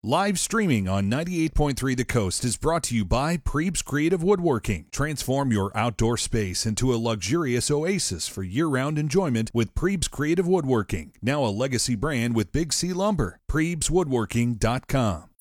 Live streaming on 98.3 The Coast is brought to you by Prebes Creative Woodworking. Transform your outdoor space into a luxurious oasis for year-round enjoyment with Prebes Creative Woodworking. Now a legacy brand with Big C Lumber. PrebesWoodworking.com.